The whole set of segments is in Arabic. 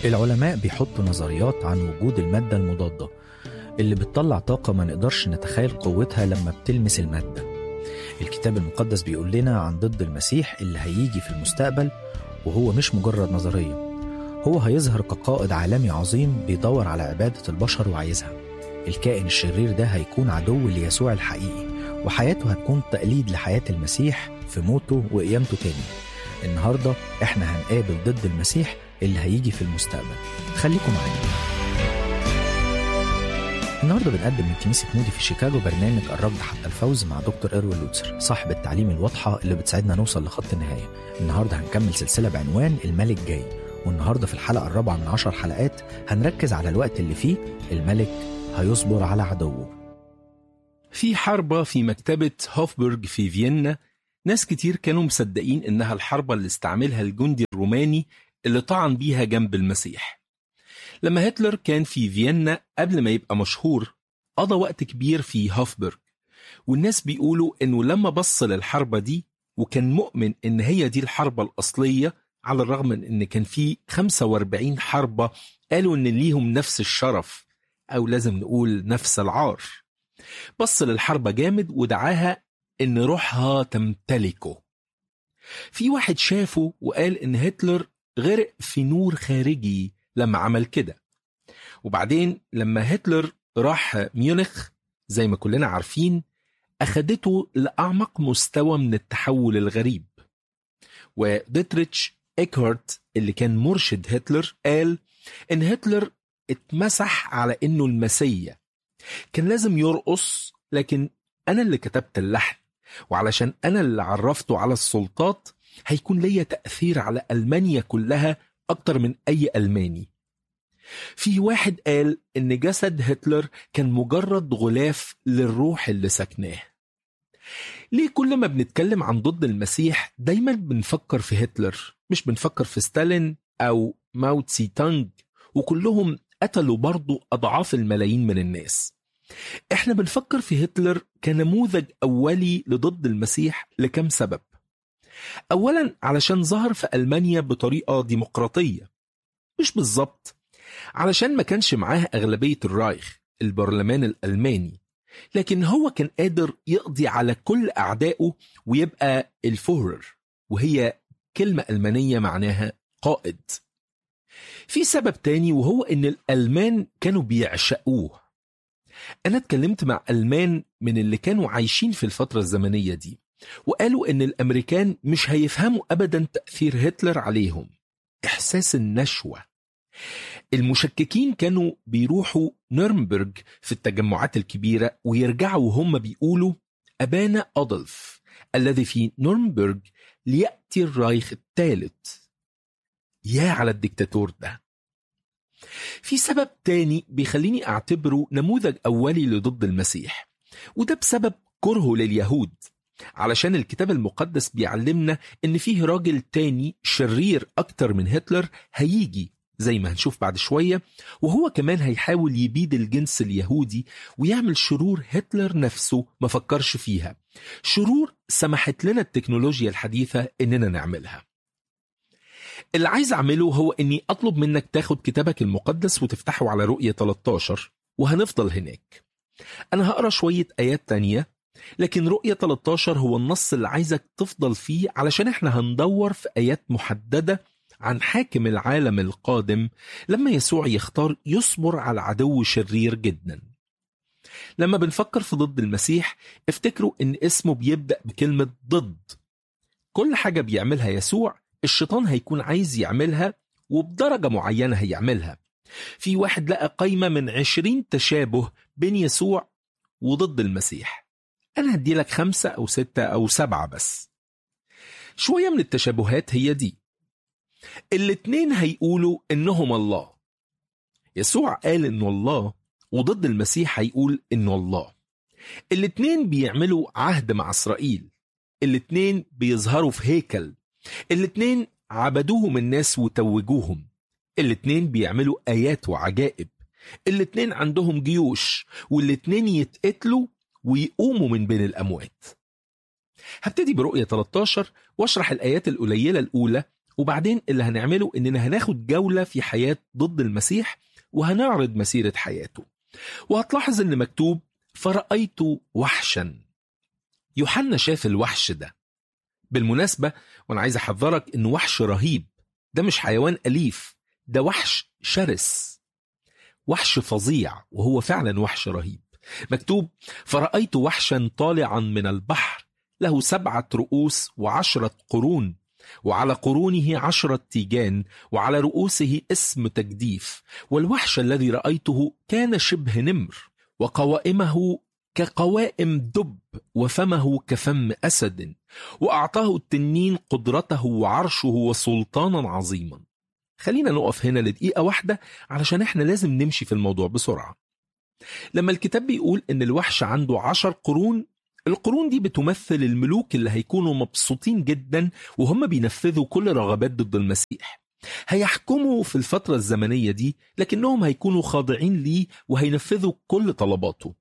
العلماء بيحطوا نظريات عن وجود المادة المضادة اللي بتطلع طاقة ما نقدرش نتخيل قوتها لما بتلمس المادة. الكتاب المقدس بيقول لنا عن ضد المسيح اللي هيجي في المستقبل، وهو مش مجرد نظرية، هو هيظهر كقائد عالمي عظيم بيدور على عبادة البشر وعايزها. الكائن الشرير ده هيكون عدو ليسوع الحقيقي، وحياته هتكون تقليد لحياة المسيح في موته وقيامته تاني. النهاردة احنا هنقابل ضد المسيح اللي هيجي في المستقبل. خليكم معانا. النهاردة بنقدم من كنيسة مودي في شيكاغو برنامج الركض حتى الفوز مع دكتور إروين لوتسر، صاحب التعليم الواضحة اللي بتساعدنا نوصل لخط النهاية. النهاردة هنكمل سلسلة بعنوان الملك جاي، والنهاردة في الحلقة الرابعة من 10 حلقات هنركز على الوقت اللي فيه الملك هيصبر على عدوه. في حربة في مكتبة هوفبورغ في فيينا، ناس كتير كانوا مصدقين إنها الحربة اللي استعملها الجندي الروماني اللي طعن بيها جنب المسيح. لما هتلر كان في فيينا قبل ما يبقى مشهور، قضى وقت كبير في هوفبورغ، والناس بيقولوا إنه لما بص للحربة دي وكان مؤمن إن هي دي الحربة الأصلية، على الرغم من إن كان في 45 حربة قالوا إن ليهم نفس الشرف، أو لازم نقول نفس العار. بص للحربة جامد ودعاها إن روحها تمتلكه. في واحد شافه وقال إن هتلر غرق في نور خارجي لما عمل كده. وبعدين لما هتلر راح ميونخ زي ما كلنا عارفين، أخدته لأعمق مستوى من التحول الغريب. وديتريتش إيكهارت اللي كان مرشد هتلر قال إن هتلر اتمسح على إنه المسيح، كان لازم يرقص، لكن أنا اللي كتبت اللحن، وعلشان أنا اللي عرفته على السلطات هيكون ليا تأثير على ألمانيا كلها أكتر من أي ألماني. في واحد قال إن جسد هتلر كان مجرد غلاف للروح اللي سكناه. ليه كل ما بنتكلم عن ضد المسيح دايما بنفكر في هتلر، مش بنفكر في ستالين أو ماو تسي تانج، وكلهم قتلوا برضو أضعاف الملايين من الناس. احنا بنفكر في هتلر كنموذج أولي لضد المسيح لكم سبب. أولا علشان ظهر في ألمانيا بطريقة ديمقراطية، مش بالظبط علشان ما كانش معاه أغلبية الرايخ البرلمان الألماني، لكن هو كان قادر يقضي على كل أعدائه ويبقى الفورر، وهي كلمة ألمانية معناها قائد. في سبب تاني وهو إن الألمان كانوا بيعشقوه. أنا اتكلمت مع ألمان من اللي كانوا عايشين في الفترة الزمنية دي، وقالوا إن الأمريكان مش هيفهموا أبدا تأثير هتلر عليهم. إحساس النشوة. المشككين كانوا بيروحوا نورنبرغ في التجمعات الكبيرة ويرجعوا وهم بيقولوا أبانا أدولف الذي في نورنبرغ ليأتي الرايخ الثالث. يا على الدكتاتور ده. في سبب تاني بيخليني أعتبره نموذج أولي لضد المسيح، وده بسبب كرهه لليهود، علشان الكتاب المقدس بيعلمنا إن فيه راجل تاني شرير أكتر من هتلر هيجي زي ما هنشوف بعد شوية، وهو كمان هيحاول يبيد الجنس اليهودي ويعمل شرور هتلر نفسه ما فكرش فيها، شرور سمحت لنا التكنولوجيا الحديثة إننا نعملها. اللي عايز أعمله هو إني أطلب منك تاخد كتابك المقدس وتفتحه على رؤية 13، وهنفضل هناك. أنا هقرأ شوية آيات تانية، لكن رؤية 13 هو النص اللي عايزك تفضل فيه، علشان احنا هندور في آيات محددة عن حاكم العالم القادم لما يسوع يختار يصبر على عدو شرير جدا. لما بنفكر في ضد المسيح افتكروا إن اسمه بيبدأ بكلمة ضد. كل حاجة بيعملها يسوع الشيطان هيكون عايز يعملها، وبدرجة معينة هيعملها. في واحد لقى قايمة من 20 تشابه بين يسوع وضد المسيح. أنا هدي لك 5 أو 6 أو 7 بس. شوية من التشابهات هي دي. الاتنين هيقولوا إنهم الله. يسوع قال إنه الله، وضد المسيح هيقول إنه الله. الاتنين بيعملوا عهد مع إسرائيل. الاتنين بيظهروا في هيكل. الاتنين عبدوهم الناس وتوجوهم. الاتنين بيعملوا آيات وعجائب. الاتنين عندهم جيوش، والاتنين يتقتلوا ويقوموا من بين الأموات. هبتدي برؤية 13 واشرح الآيات القليلة الأولى، وبعدين اللي هنعمله إننا هناخد جولة في حياة ضد المسيح وهنعرض مسيرة حياته. وهتلاحظ إن مكتوب فرأيت وحشا. يوحنا شاف الوحش ده. بالمناسبة وأنا عايز أحذرك إنه وحش رهيب، ده مش حيوان أليف، ده وحش شرس، وحش فظيع، وهو فعلا وحش رهيب. مكتوب فرأيت وحشا طالعا من البحر له 7 رؤوس و10 قرون، وعلى قرونه 10 تيجان، وعلى رؤوسه اسم تجديف. والوحش الذي رأيته كان شبه نمر، وقوائمه كقوائم دب، وفمه كفم أسد، وأعطاه التنين قدرته وعرشه وسلطانا عظيما. خلينا نقف هنا لدقيقة واحدة علشان احنا لازم نمشي في الموضوع بسرعة. لما الكتاب بيقول ان الوحش عنده 10 قرون، القرون دي بتمثل الملوك اللي هيكونوا مبسوطين جدا وهم بينفذوا كل رغبات ضد المسيح. هيحكموا في الفترة الزمنية دي، لكنهم هيكونوا خاضعين ليه وهينفذوا كل طلباته.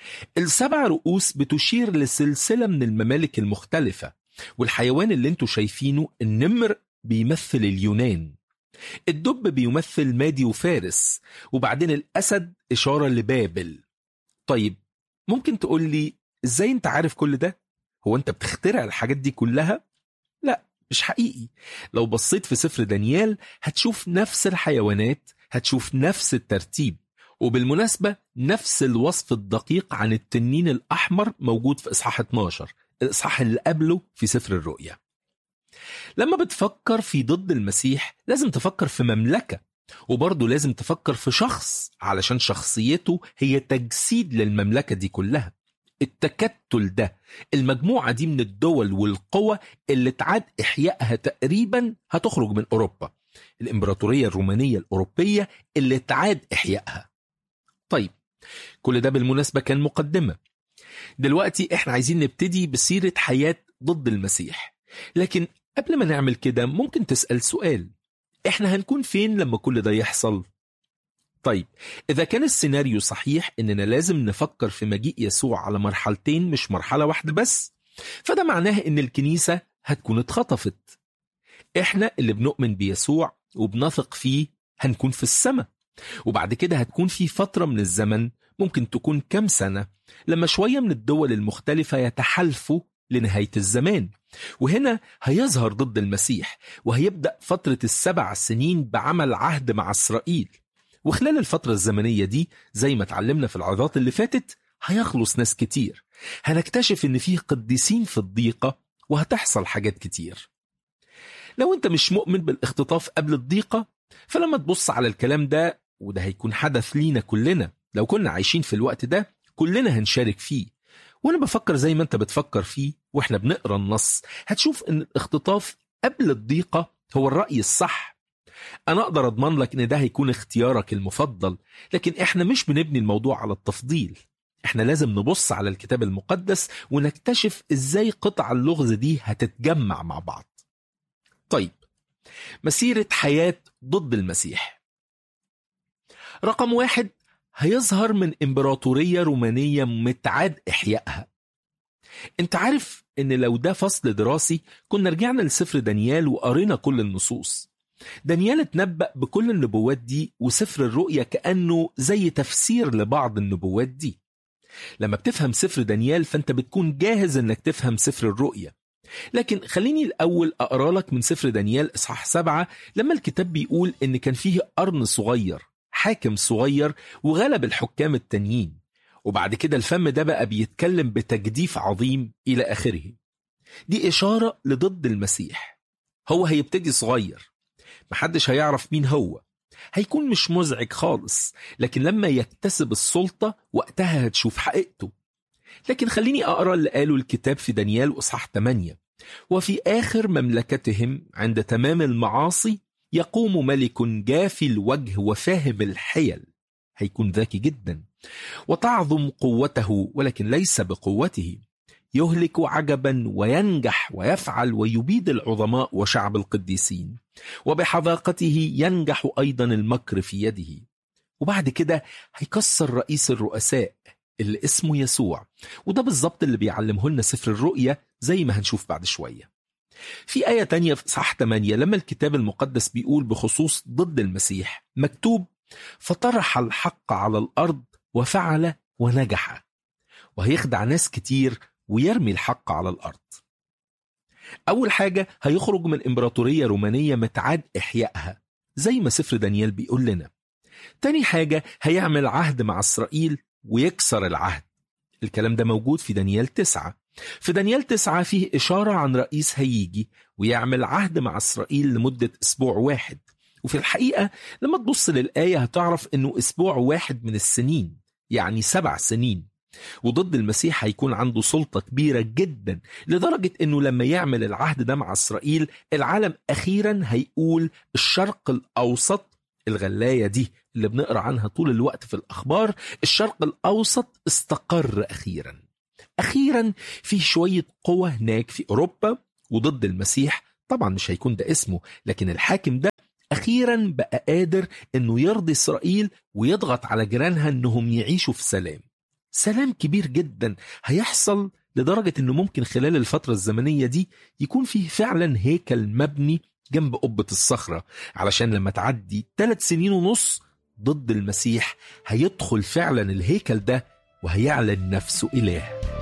7 رؤوس بتشير لسلسلة من الممالك المختلفة، والحيوان اللي انتوا شايفينه النمر بيمثل اليونان، الدب بيمثل مادي وفارس، وبعدين الأسد إشارة لبابل. طيب ممكن تقول لي إزاي أنت عارف كل ده؟ هو أنت بتخترع الحاجات دي كلها؟ لا، مش حقيقي. لو بصيت في سفر دانيال هتشوف نفس الحيوانات، هتشوف نفس الترتيب، وبالمناسبة نفس الوصف الدقيق عن التنين الأحمر موجود في إصحاح 12، الإصحاح اللي قبله في سفر الرؤيا. لما بتفكر في ضد المسيح لازم تفكر في مملكة، وبرضه لازم تفكر في شخص، علشان شخصيته هي تجسيد للمملكة دي كلها. التكتل ده، المجموعة دي من الدول والقوى اللي تعاد إحيائها تقريبا هتخرج من أوروبا، الإمبراطورية الرومانية الأوروبية اللي تعاد إحيائها. طيب كل ده بالمناسبة كان مقدمة. دلوقتي احنا عايزين نبتدي بسيرة حياة ضد المسيح، لكن قبل ما نعمل كده ممكن تسأل سؤال: احنا هنكون فين لما كل ده يحصل؟ طيب إذا كان السيناريو صحيح إننا لازم نفكر في مجيء يسوع على مرحلتين مش مرحلة واحدة بس، فده معناه إن الكنيسة هتكون اتخطفت. إحنا اللي بنؤمن بيسوع وبنثق فيه هنكون في السماء، وبعد كده هتكون في فترة من الزمن ممكن تكون كام سنة لما شوية من الدول المختلفة يتحالفوا لنهاية الزمان، وهنا هيظهر ضد المسيح، وهيبدأ فترة 7 سنين بعمل عهد مع إسرائيل. وخلال الفترة الزمنية دي زي ما اتعلمنا في العظات اللي فاتت هيخلص ناس كتير، هنكتشف ان فيه قديسين في الضيقة، وهتحصل حاجات كتير. لو انت مش مؤمن بالاختطاف قبل الضيقة، فلما تبص على الكلام ده، وده هيكون حدث لينا كلنا لو كنا عايشين في الوقت ده، كلنا هنشارك فيه. وانا بفكر زي ما انت بتفكر فيه واحنا بنقرأ النص، هتشوف ان الاختطاف قبل الضيقة هو الرأي الصح. أنا أقدر أضمن لك إن ده هيكون اختيارك المفضل، لكن إحنا مش بنبني الموضوع على التفضيل. إحنا لازم نبص على الكتاب المقدس ونكتشف إزاي قطع اللغز دي هتتجمع مع بعض. طيب، مسيرة حياة ضد المسيح. رقم 1، هيظهر من إمبراطورية رومانية متعاد إحيائها. أنت عارف إن لو ده فصل دراسي كنا رجعنا لسفر دانيال وقرينا كل النصوص. دانيال اتنبأ بكل النبوات دي، وسفر الرؤيا كأنه زي تفسير لبعض النبوات دي. لما بتفهم سفر دانيال فانت بتكون جاهز انك تفهم سفر الرؤيا. لكن خليني الأول أقرأ لك من سفر دانيال إصحاح 7، لما الكتاب بيقول إن كان فيه قرن صغير، حاكم صغير، وغلب الحكام التانيين، وبعد كده الفم ده بقى بيتكلم بتجديف عظيم إلى آخره. دي إشارة لضد المسيح. هو هيبتدي صغير، محدش هيعرف مين هو، هيكون مش مزعج خالص، لكن لما يكتسب السلطة وقتها هتشوف حقيقته. لكن خليني أقرأ اللي قاله الكتاب في دانيال إصحاح 8: وفي آخر مملكتهم عند تمام المعاصي يقوم ملك جافي الوجه وفاهم الحيل، هيكون ذكي جدا، وتعظم قوته ولكن ليس بقوته، يهلك عجبا وينجح ويفعل ويبيد العظماء وشعب القديسين، وبحذاقته ينجح أيضا المكر في يده. وبعد كده هيكسر رئيس الرؤساء اللي اسمه يسوع، وده بالضبط اللي بيعلمه لنا سفر الرؤيا زي ما هنشوف بعد شوية. في آية تانية في إصحاح 8 لما الكتاب المقدس بيقول بخصوص ضد المسيح مكتوب: فطرح الحق على الأرض وفعل ونجح. وهيخدع ناس كتير ويرمي الحق على الأرض. أول حاجة هيخرج من إمبراطورية رومانية متعاد إحيائها زي ما سفر دانيال بيقول لنا. تاني حاجة هيعمل عهد مع إسرائيل ويكسر العهد. الكلام ده موجود في دانيال 9. في دانيال 9 فيه إشارة عن رئيس هيجي ويعمل عهد مع إسرائيل لمدة أسبوع واحد. وفي الحقيقة لما تبص للآية هتعرف أنه أسبوع واحد من السنين، يعني 7 سنين. وضد المسيح هيكون عنده سلطة كبيرة جدا لدرجة أنه لما يعمل العهد ده مع إسرائيل العالم أخيرا هيقول الشرق الأوسط، الغلاية دي اللي بنقرأ عنها طول الوقت في الأخبار، الشرق الأوسط استقر أخيرا في شوية قوة هناك في أوروبا وضد المسيح. طبعا مش هيكون ده اسمه، لكن الحاكم ده أخيرا بقى قادر أنه يرضي إسرائيل ويضغط على جيرانها أنهم يعيشوا في سلام كبير جدا هيحصل، لدرجة أنه ممكن خلال الفترة الزمنية دي يكون فيه فعلا هيكل مبني جنب قبة الصخرة، علشان لما تعدي 3 سنين ونص ضد المسيح هيدخل فعلا الهيكل ده وهيعلن نفسه إله.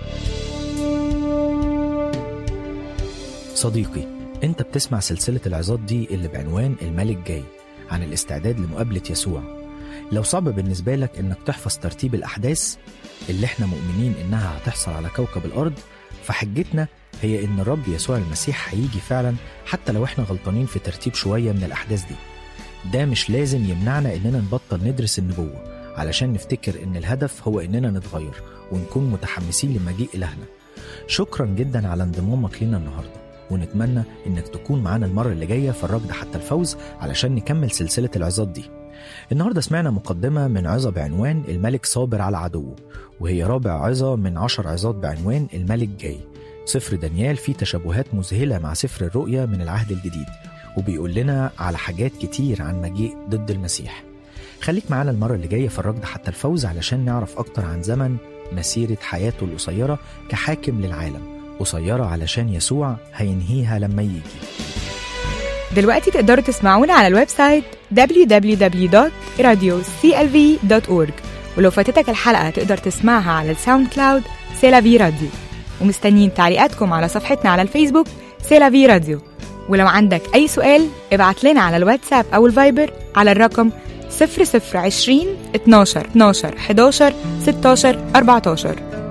صديقي، انت بتسمع سلسلة العظات دي اللي بعنوان الملك جاي، عن الاستعداد لمقابلة يسوع. لو صعب بالنسبة لك انك تحفظ ترتيب الأحداث اللي احنا مؤمنين انها هتحصل على كوكب الأرض، فحجتنا هي ان الرب يسوع المسيح هيجي فعلا حتى لو احنا غلطانين في ترتيب شوية من الأحداث دي. ده مش لازم يمنعنا اننا نبطل ندرس النبوة علشان نفتكر ان الهدف هو اننا نتغير ونكون متحمسين لمجيء إلهنا. شكرا جدا على انضمامك لنا النهاردة، ونتمنى انك تكون معانا المرة اللي جاية في الركض حتى الفوز علشان نكمل سلسلة العظات دي. النهاردة سمعنا مقدمة من عظة بعنوان الملك صابر على عدوه، وهي رابع عظة من 10 عظات بعنوان الملك جاي. سفر دانيال فيه تشابهات مذهلة مع سفر الرؤيا من العهد الجديد، وبيقول لنا على حاجات كتير عن مجيء ضد المسيح. خليك معانا المرة اللي جاية في الركض حتى الفوز علشان نعرف أكتر عن زمن مسيرة حياته القصيرة كحاكم للعالم، قصيرة علشان يسوع هينهيها لما يجي. دلوقتي تقدروا تسمعونا على الويب سايت www.radioclv.org، ولو فاتتك الحلقة تقدر تسمعها على الساوند كلاود سيلافي راديو. ومستنيين تعليقاتكم على صفحتنا على الفيسبوك سيلافي راديو. ولو عندك أي سؤال ابعت لنا على الواتساب أو الفايبر على الرقم 0020 12 12 11 16 14.